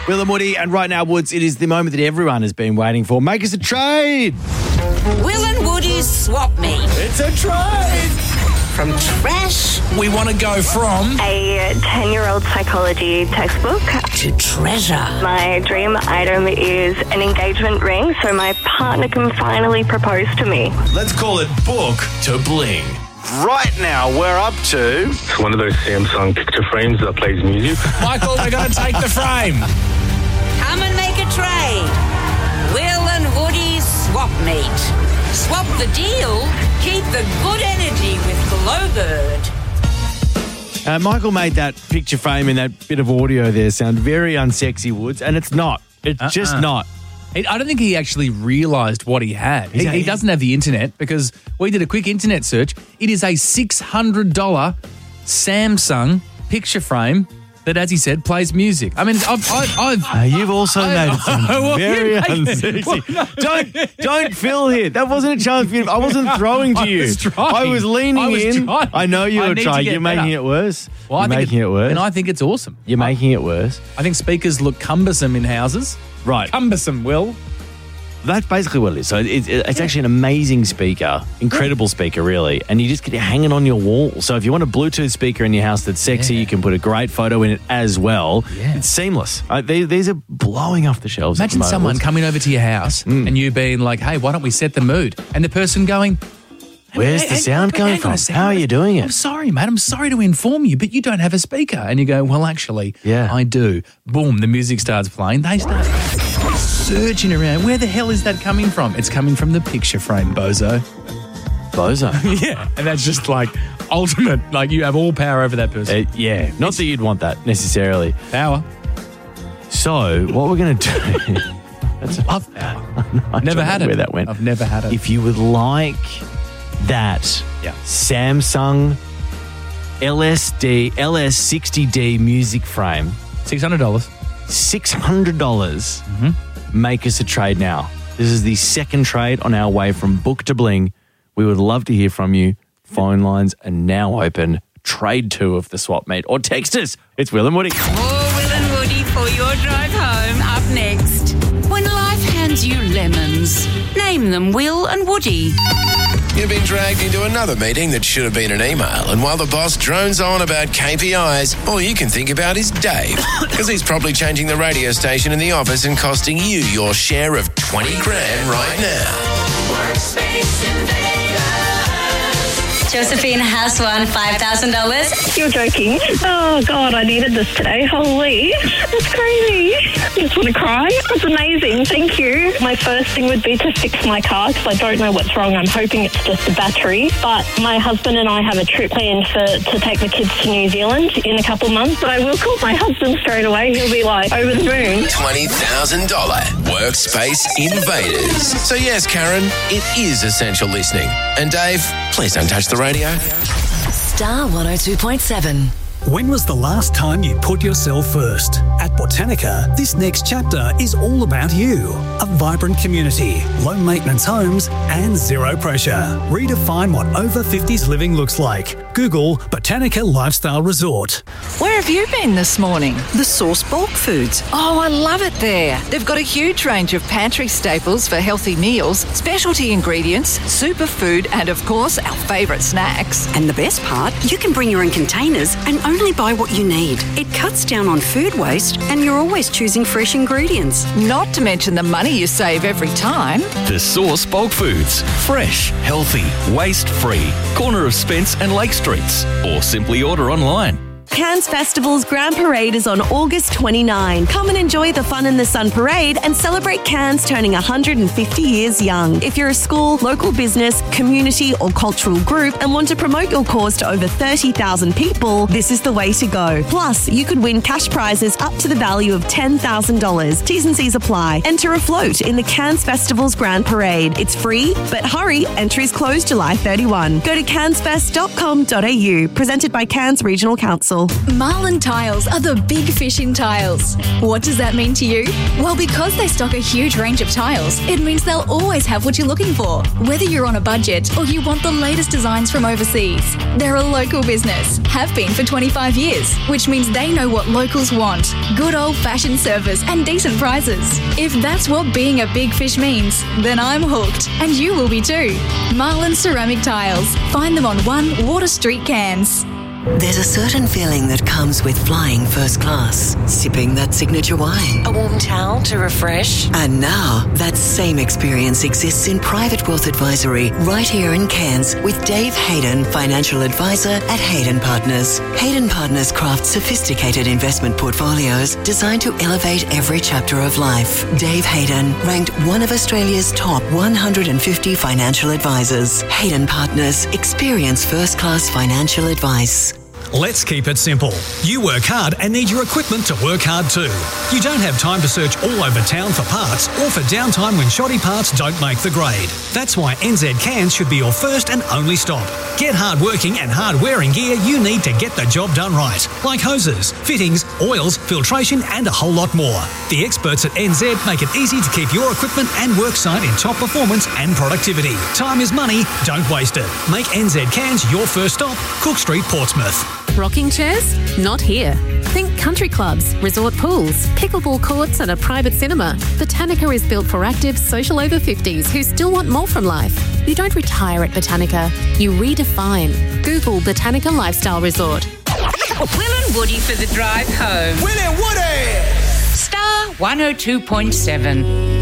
Will and Woody, and right now, Woods, it is the moment that everyone has been waiting for. Make us a trade. Will and Woody's swap meet. It's a trade. From trash We want to go from A 10-year-old psychology textbook. to treasure. My dream item is an engagement ring so my partner can finally propose to me. Let's call it book to bling. Right now, we're up to... It's one of those Samsung picture frames that plays music. Michael, we're going to take the frame. Come and make a trade. Will and Woody's swap meet. Swap the deal. Keep the good energy with Glowbird. Michael made that picture frame and that bit of audio there sound very unsexy, Woods, and it's not. It's just not. I don't think he actually realised what he had. He doesn't have the internet because we did a quick internet search. It is a $600 Samsung picture frame that, as he said, plays music. I mean, You've also made it sound very unsexy. Don't fill here. That wasn't a chance for you. I wasn't throwing to you. I was leaning in. Trying. I know you were trying. You're making it worse. Well, You're making it worse. And I think it's awesome. You're making it worse. I think speakers look cumbersome in houses. Right. Cumbersome, Will. That's basically what it is. So it's actually an amazing speaker, incredible speaker, really, and you just get it hanging on your wall. So if you want a Bluetooth speaker in your house that's sexy, you can put a great photo in it as well. Yeah. It's seamless. These are blowing off the shelves. Imagine someone coming over to your house and you being like, hey, why don't we set the mood? And the person going... Where's the sound coming from? How are you doing it? I'm sorry, mate. I'm sorry to inform you, but you don't have a speaker. And you go, well, actually, I do. Boom, the music starts playing. They start searching around. Where the hell is that coming from? It's coming from the picture frame, bozo. Bozo? Yeah. And that's just like ultimate. Like you have all power over that person. Not that you'd want that necessarily. Power. So what we're going to do... That's love power. I've never had it. Where that went. I've never had it. If you would like... that Samsung LS60D music frame. $600. $600. Make us a trade now. This is the second trade on our way from book to bling. We would love to hear from you. Phone lines are now open. Trade 2 of the swap meet. Or text us. It's Will and Woody. More Will and Woody for your drive home. Up next. When life hands you lemons, name them Will and Woody. You've been dragged into another meeting that should have been an email, and while the boss drones on about KPIs, all you can think about is Dave, because he's probably changing the radio station in the office and costing you your share of 20 grand right now. Workspace Invaders. Josephine has won $5,000. You're joking. Oh, God, I needed this today. Holy, that's crazy. I just want to cry. That's amazing. Thank you. My first thing would be to fix my car because I don't know what's wrong. I'm hoping it's just a battery. But my husband and I have a trip planned to take the kids to New Zealand in a couple months. But I will call my husband straight away. He'll be like, over the moon. $20,000 Workspace Invaders. So yes, Karen, it is essential listening. And Dave, please don't touch the radio. Star 102.7. When was the last time you put yourself first? At Botanica, this next chapter is all about you. A vibrant community, low maintenance homes, and zero pressure. Redefine what over 50s living looks like. Google Botanica Lifestyle Resort. Where have you been this morning? The Source Bulk Foods. Oh, I love it there. They've got a huge range of pantry staples for healthy meals, specialty ingredients, superfood, and of course, our favourite snacks. And the best part, you can bring your own containers and only buy what you need. It cuts down on food waste and you're always choosing fresh ingredients. Not to mention the money you save every time. The Source Bulk Foods. Fresh, healthy, waste-free. Corner of Spence and Lake Streets. Or simply order online. Cairns Festival's Grand Parade is on August 29. Come and enjoy the Fun in the Sun Parade and celebrate Cairns turning 150 years young. If you're a school, local business, community or cultural group and want to promote your cause to over 30,000 people, this is the way to go. Plus, you could win cash prizes up to the value of $10,000. T's and C's apply. Enter a float in the Cairns Festival's Grand Parade. It's free, but hurry, entries close July 31. Go to cairnsfest.com.au. Presented by Cairns Regional Council. deal. Marlin Tiles are the big fish in tiles. What does that mean to you? Well, because they stock a huge range of tiles, it means they'll always have what you're looking for, whether you're on a budget or you want the latest designs from overseas. They're a local business, have been for 25 years, which means they know what locals want. Good old-fashioned service and decent prices. If that's what being a big fish means, then I'm hooked, and you will be too. Marlin Ceramic Tiles. Find them on 1 Water Street, Cairns. There's a certain feeling that comes with flying first class, sipping that signature wine, A warm towel to refresh. and now that same experience exists in private wealth advisory right here in Cairns with Dave Hayden, financial advisor at Hayden Partners. Hayden Partners crafts sophisticated investment portfolios designed to elevate every chapter of life. Dave Hayden, ranked one of Australia's top 150 financial advisors. Hayden Partners, experience first class financial advice. Let's keep it simple. You work hard and need your equipment to work hard too. You don't have time to search all over town for parts or for downtime when shoddy parts don't make the grade. That's why NZ Cairns should be your first and only stop. Get hard-working and hard-wearing gear you need to get the job done right, like hoses, fittings, oils, filtration and a whole lot more. The experts at NZ make it easy to keep your equipment and worksite in top performance and productivity. Time is money, don't waste it. Make NZ Cairns your first stop, Cook Street, Portsmouth. Rocking chairs? Not here. Think country clubs, resort pools, pickleball courts and a private cinema. Botanica is built for active social over 50s who still want more from life. You don't retire at Botanica, you redefine. Google Botanica Lifestyle Resort. Will and Woody for the drive home. Will and Woody! Star 102.7.